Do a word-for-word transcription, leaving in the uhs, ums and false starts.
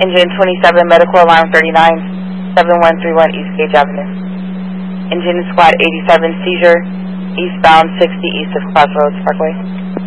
Engine twenty-seven, medical alarm thirty-nine, seven one three one East Gage Avenue. Engine squad eighty-seven, seizure, eastbound sixty east of Crossroads Parkway.